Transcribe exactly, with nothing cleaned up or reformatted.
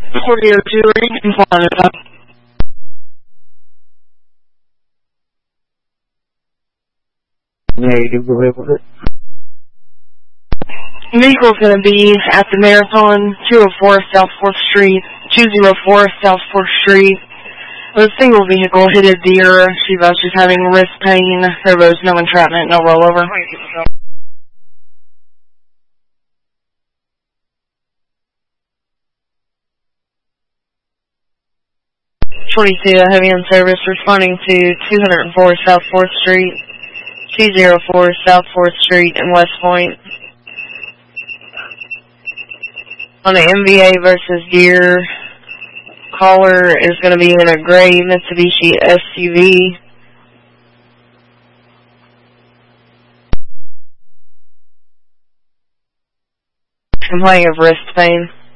forty oh two, are you calling it up? Yeah, you can go ahead with it. Vehicle's going to be at the Marathon, two oh four South fourth Street, two oh four South fourth Street. The single vehicle hit a deer. She was just having wrist pain. There was no entrapment, no rollover. twenty-two, heavy in service, responding to two oh four South fourth Street, two oh four South fourth Street in West Point. On the M V A versus deer, caller is going to be in a gray Mitsubishi S U V. Complaining of wrist pain.